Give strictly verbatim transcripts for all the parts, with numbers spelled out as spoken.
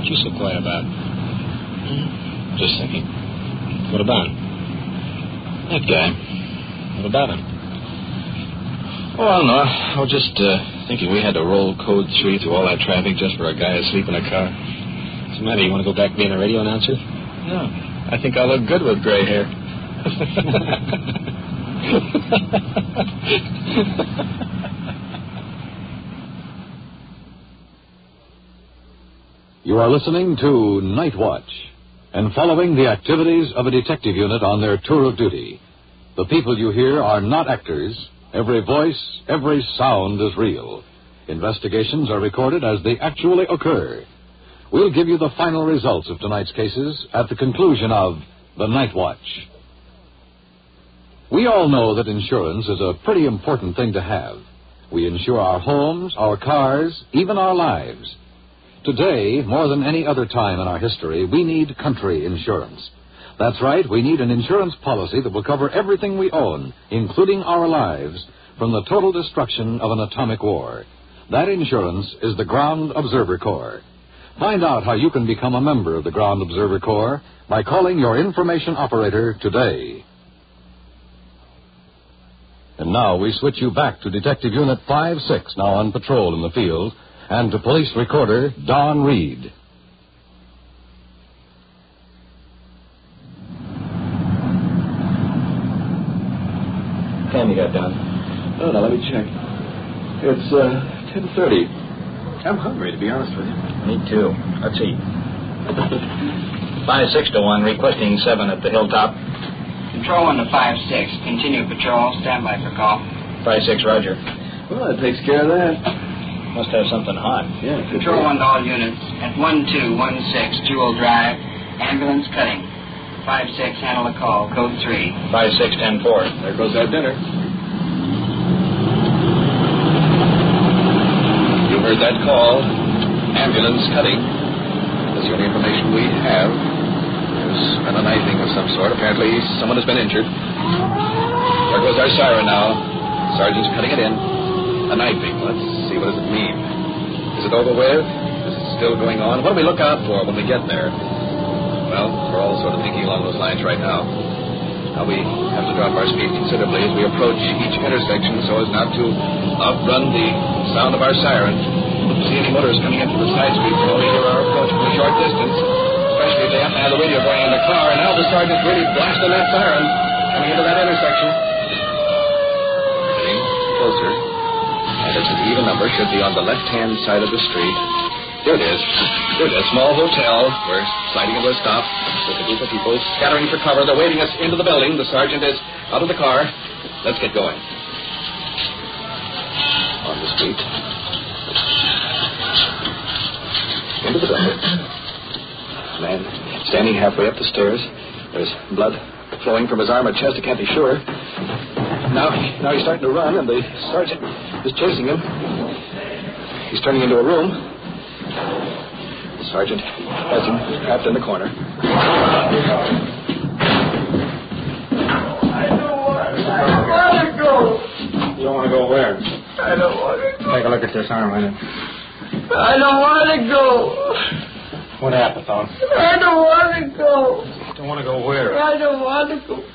aren't you so quiet about? Hmm? Just thinking. What about him? That guy. What about him? Oh, I don't know. I was just uh, thinking we had to roll code three through all that traffic just for a guy asleep in a car. What's the matter? You want to go back being a radio announcer? No. I think I look good with gray hair. You are listening to Night Watch and following the activities of a detective unit on their tour of duty. The people you hear are not actors. Every voice, every sound is real. Investigations are recorded as they actually occur. We'll give you the final results of tonight's cases at the conclusion of The Night Watch. We all know that insurance is a pretty important thing to have. We insure our homes, our cars, even our lives. Today, more than any other time in our history, we need country insurance. That's right, we need an insurance policy that will cover everything we own, including our lives, from the total destruction of an atomic war. That insurance is the Ground Observer Corps. Find out how you can become a member of the Ground Observer Corps by calling your information operator today. And now we switch you back to Detective Unit five six, now on patrol in the field, and to police recorder Don Reed. What time you got, Don? Oh, now let me check. It's uh, ten thirty. I'm hungry, to be honest with you. Me too. Let's eat. Five six to one, requesting seven at the hilltop. Control one to five six. Continue patrol. Stand by for call. Five six, Roger. Well, that takes care of that. Must have something hot. Yeah. Control one to all units. At one two one six Jewel Drive. Ambulance cutting. Five six, handle the call. Code three. Five six ten four. There goes our dinner. You heard that call. Ambulance cutting. That's the only information we have. There's been a knifing of some sort. Apparently, someone has been injured. There goes our siren now. Sergeant's cutting it in. A knifing. Let's see, what does it mean? Is it over with? Is it still going on? What do we look out for when we get there? Well, we're all sort of thinking along those lines right now. Now we have to drop our speed considerably as we approach each intersection so as not to outrun the sound of our siren. If you see any motorists coming into the side streets, we'll only hear our approach from a short distance, especially if they happen to have the radio going in the car. And now the sergeant's really blasting that siren coming into that intersection. Getting closer. And it's an even number, should be on the left-hand side of the street. Here it is. Here it is. Small hotel. We're sliding into a stop with a group of people scattering for cover. They're waving us into the building. The sergeant is out of the car. Let's get going. On the street. Into the building. Man standing halfway up the stairs. There's blood flowing from his arm or chest. I can't be sure. Now, now he's starting to run, and the sergeant is chasing him. He's turning into a room. The sergeant has him trapped in the corner. I don't want, I don't want to go. You don't want to go where? I don't want to go. Take a look at this arm, Lennon. I don't want to go. What happened, Tom? I don't want to go. Don't want to go where? I don't want to go.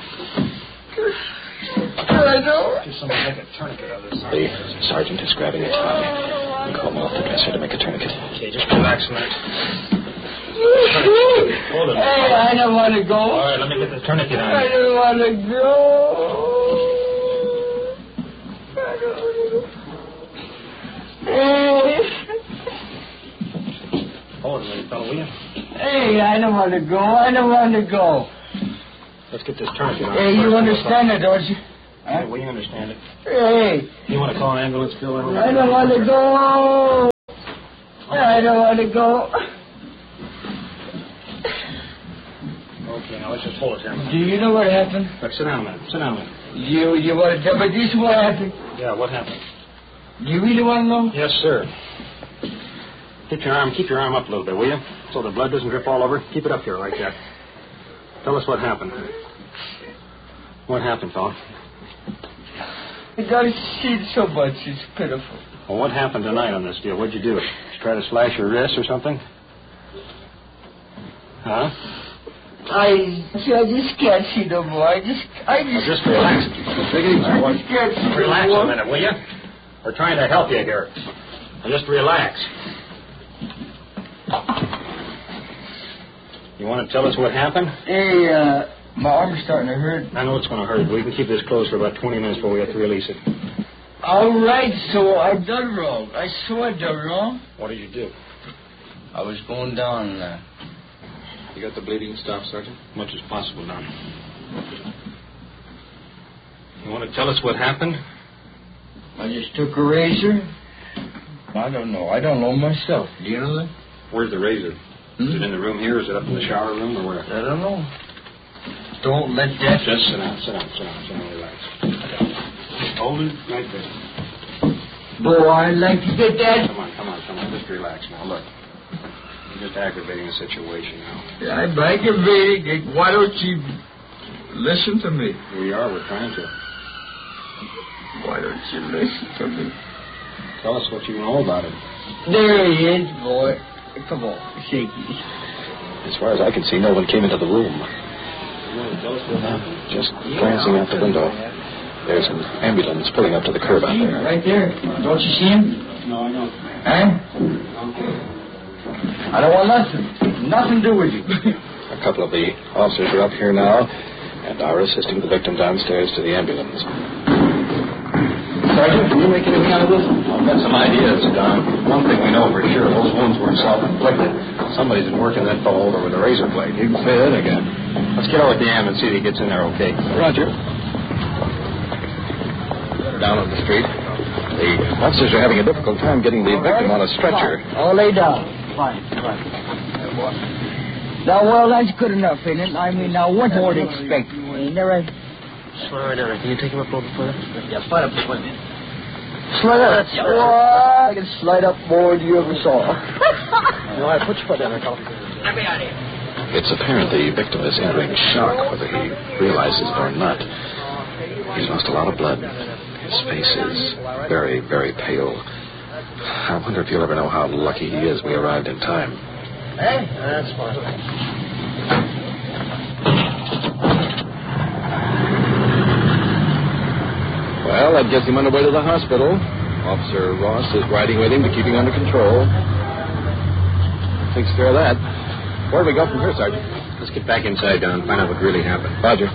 I don't. Just somebody make a tourniquet of this. The sergeant is grabbing a tie. You call me off the dresser to make a tourniquet. Okay, just relax a minute. Hold it. Hey, I don't want to go. All right, let me get the tourniquet on. I don't want to go. I don't want to go. Hey. Hold it, little fellow, will you? Hey, I don't want to go. I don't want to go. Let's get this tourniquet on. Hey, you understand it, don't you? Huh? We understand it. Hey. You want to call an ambulance, Bill? I don't want to go. I don't want to go. Okay, now let's just hold it here. Do you know what happened? Look, sit down a minute. Sit down a minute. You you want to tell me this what happened? Yeah, what happened? Do you really want to know? Yes, sir. Keep your arm, keep your arm up a little bit, will you? So the blood doesn't drip all over. Keep it up here like that. Tell us what happened. What happened, fella? I got to see it so much. It's pitiful. Well, what happened tonight on this deal? What'd you do? Did you try to slash your wrist or something? Huh? I, see, I just can't see no more. I just, I just... Well, just relax. Take it easy. I just can't see Relax no more. a minute, will you? We're trying to help you here. Now just relax. You want to tell us what happened? Hey, uh, my arm's starting to hurt. I know it's going to hurt. We can keep this closed for about twenty minutes before we have to release it. All right, so I done wrong. I saw I done wrong. What did you do? I was going down uh, You got the bleeding stopped, Sergeant? Much as possible, Don. You want to tell us what happened? I just took a razor. I don't know. I don't know myself. Do you know that? Where's the razor? Hmm? Is it in the room here? Is it up in the shower room or where? I don't know. Don't let that... Just sit down, sit down, sit down, sit down, relax. Hold it right there. Boy, I'd like to get that. Come on, come on, come on. Just relax now. Look. You're just aggravating the situation now. I'm aggravated. Why don't you listen to me? We are. We're trying to. Why don't you listen to me? Tell us what you know about it. There he is, boy. Come on, shaky. As far as I can see, no one came into the room. You want to tell us what happened? Just glancing out the window. There's an ambulance pulling up to the curb out there. Right there. Don't you see him? No, I don't. Huh? I don't want nothing. Nothing to do with you. A couple of the officers are up here now and are assisting the victim downstairs to the ambulance. Sergeant, can you make anything out of this? I've got some ideas, Don. One thing we know for sure, those wounds weren't self-inflicted. Somebody's been working that fellow over with a razor blade. You can say that again. Let's get over at the am and see if he gets in there okay. Roger. Down on the street. The officers are having a difficult time getting the victim on a stretcher. I'll lay down. Fine, fine. Now, well, that's good enough, ain't it? I mean, now, what more to expect? Ain't that right? Slide right there. Can you take him up a little further? Yeah, slide up this way, man. Slide up. Well, I can slide up more than you ever saw. No, I put your foot down there, Colin. Let me out of here. It's apparent the victim is entering shock, whether he realizes it or not. He's lost a lot of blood. His face is very, very pale. I wonder if you'll ever know how lucky he is we arrived in time. Hey, that's fine. Well, that gets him underway to the hospital. Officer Ross is riding with him to keep him under control. Takes care of that. Where do we go from here, Sergeant? Let's get back inside, Don, find out what really happened. Roger.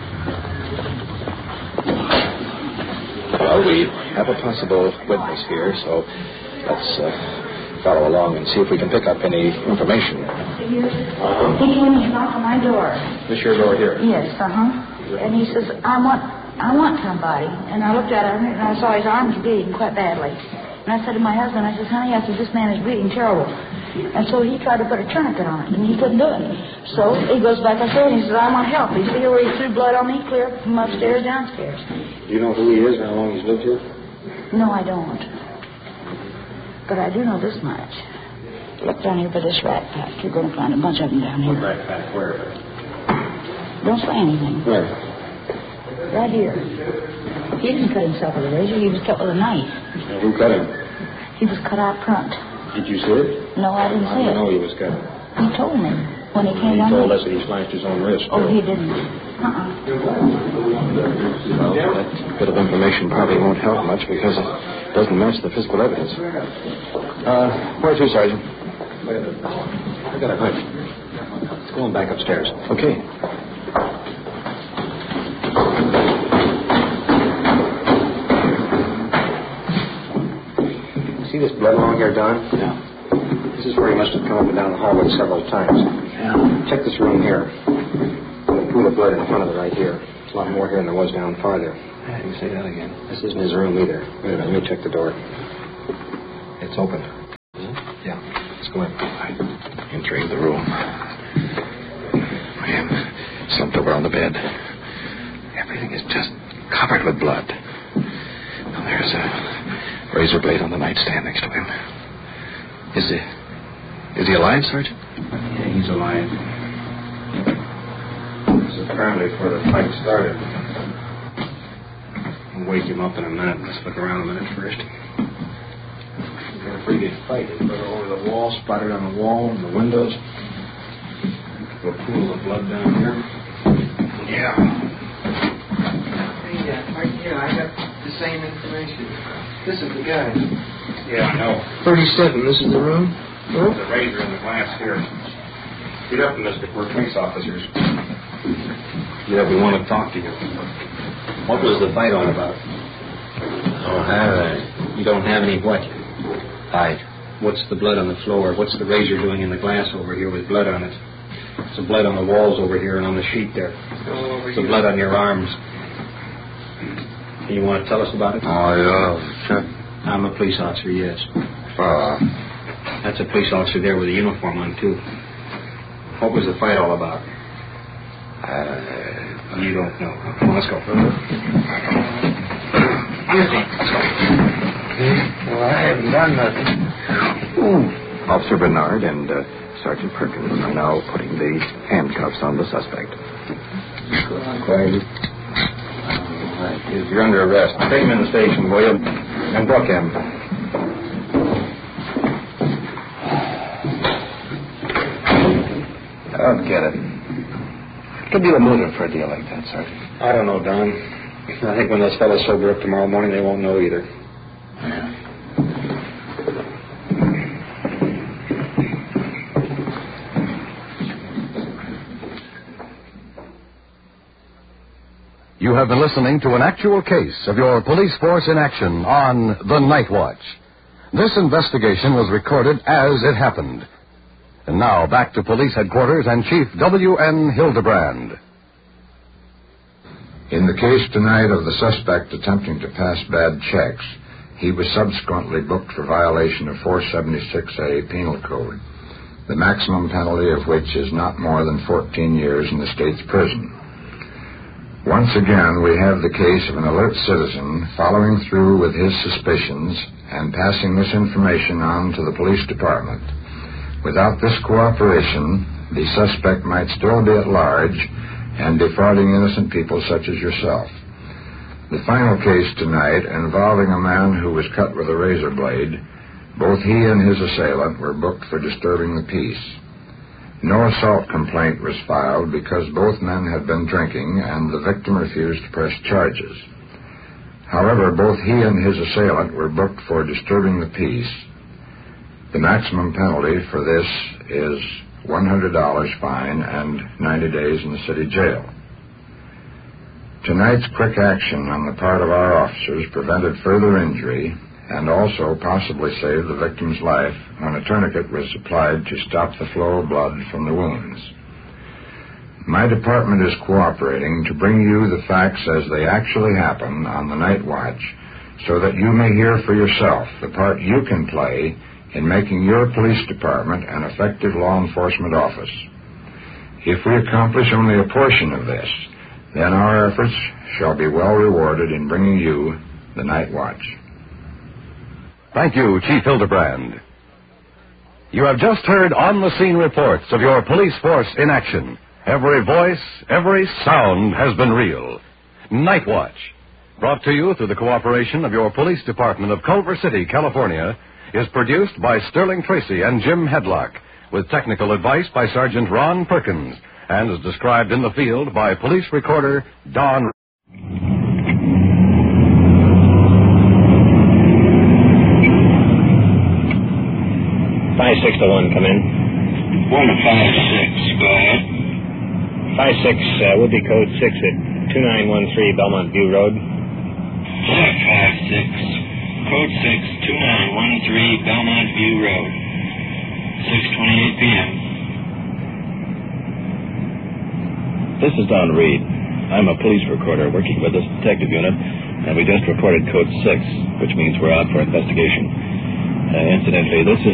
Well, we have a possible witness here, so let's uh, follow along and see if we can pick up any information. He came and knocked on my door. This your door here? Yes, uh-huh. And he says, I want I want somebody. And I looked at him and I saw his arms bleeding quite badly. And I said to my husband, I said, honey, I said, this man is bleeding terrible. And so he tried to put a tourniquet on it, and he couldn't do it. So he goes back upstairs and he says, I want help. You see where he threw blood on me, clear from upstairs downstairs. Do you know who he is and how long he's lived here? No, I don't. But I do know this much. Look down here by this rat pack. You're going to find a bunch of them down here. What rat pack? Where? Don't say anything. Where? Right here. He didn't cut himself with a razor. He was cut with a knife. Now, who cut him? He was cut out front. Did you see it? No, I didn't How see do you it. know he was cut? He told me when he came He down told here. us that he slashed his own wrist. Oh, he didn't. Uh-uh. Well, that bit of information probably won't help much because it doesn't match the physical evidence. Uh, where to, Sergeant? I got a hunch. Let's go on back upstairs. Okay. See this blood along here, Don? Yeah. This is where he must have come up and down the hallway several times. Yeah. Check this room here. There's a pool of blood in front of it right here. There's a lot more here than there was down farther. Yeah, you can say that again. This isn't his room either. Wait a minute, let me check the door. It's open. Yeah, let's go in. Entering the room. Man, slumped over on the bed. Everything is just covered with blood. Now, there's a razor blade on the nightstand next to him. Is he... Is he alive, Sergeant? Yeah, he's alive. This is apparently where the fight started. I'll wake him up in a minute. Let's look around a minute first. We've got a pretty good fight. There's blood all over the wall, splattered on the wall and the windows. A pool of blood down here. Yeah. Hey, uh, right here, I got the same information. This is the guy. Yeah, I know. thirty-seven, this is the room? There's a razor in the glass here. Get up, mister. We're police officers. Yeah, we want to talk to you. What was the fight all about? Oh, uh, you don't have any what? Fight. What's the blood on the floor? What's the razor doing in the glass over here with blood on it? There's the blood on the walls over here and on the sheet there. Oh, over the here. blood on your arms. You want to tell us about it? Oh, yeah. Sure. I'm a police officer, yes. Uh, That's a police officer there with a uniform on, too. What was the fight all about? uh, You don't know. Come on, let's go. Let's go. Well, I haven't done nothing. Ooh. Officer Bernard and uh, Sergeant Perkins are now putting the handcuffs on the suspect. Quiet. You're under arrest. Take him in the station, will you? And book him. I don't get it. Could be a motive for a deal like that, Sergeant. I don't know, Don. I think when those fellows sober up tomorrow morning, they won't know either. Yeah. You have been listening to an actual case of your police force in action on The Night Watch. This investigation was recorded as it happened. And now, back to police headquarters and Chief W N Hildebrand. In the case tonight of the suspect attempting to pass bad checks, he was subsequently booked for violation of four seventy-six A Penal Code, the maximum penalty of which is not more than fourteen years in the state's prison. Once again, we have the case of an alert citizen following through with his suspicions and passing this information on to the police department. Without this cooperation, the suspect might still be at large and defrauding innocent people such as yourself. The final case tonight, involving a man who was cut with a razor blade, both he and his assailant were booked for disturbing the peace. No assault complaint was filed because both men had been drinking and the victim refused to press charges. However, both he and his assailant were booked for disturbing the peace. The maximum penalty for this is one hundred dollars fine and ninety days in the city jail. Tonight's quick action on the part of our officers prevented further injury and also possibly saved the victim's life when a tourniquet was applied to stop the flow of blood from the wounds. My department is cooperating to bring you the facts as they actually happen on the Night Watch so that you may hear for yourself the part you can play in making your police department an effective law enforcement office. If we accomplish only a portion of this, then our efforts shall be well rewarded in bringing you the Night Watch. Thank you, Chief Hildebrand. You have just heard on-the-scene reports of your police force in action. Every voice, every sound has been real. Night Watch, brought to you through the cooperation of your police department of Culver City, California, is produced by Sterling Tracy and Jim Hedlock, with technical advice by Sergeant Ron Perkins, and is described in the field by police recorder Don. Five six to one, come in. One five six, go ahead. Five six uh, would be code six at two nine one three Belmont View Road. Five six, code six, two nine one three Belmont View Road. Six twenty-eight p.m. This is Don Reed. I'm a police recorder working with this detective unit, and we just reported code six, which means we're out for investigation. Uh, incidentally, this is